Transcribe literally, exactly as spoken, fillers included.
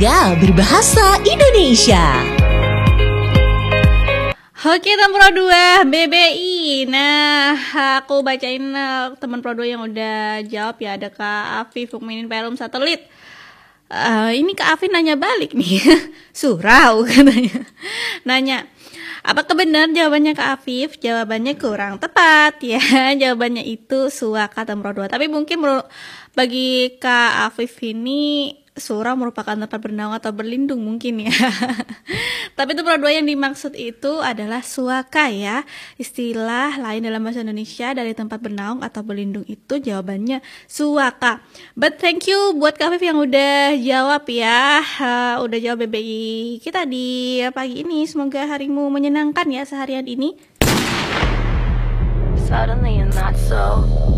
bangga berbahasa Indonesia. Oke, teman Pro dua B B I. Nah, aku bacain uh, teman Pro dua yang udah jawab ya. Ada Kak Afif Mukminin Perum Satelit. Uh, ini Kak Afif nanya balik nih. Surau katanya. Nanya, apakah benar jawabannya Kak Afif? Jawabannya kurang tepat ya. Jawabannya itu suaka teman Pro dua. Tapi mungkin bagi Kak Afif ini surau merupakan tempat bernaung atau berlindung mungkin ya. Tapi itu Pro dua yang dimaksud itu adalah suaka ya. Istilah lain dalam bahasa Indonesia dari tempat bernaung atau berlindung itu jawabannya suaka. But thank you buat Kak Afif yang udah jawab ya. Uh, udah jawab B B I kita di pagi ini. Semoga harimu menyenangkan ya seharian ini. Suddenly and not so.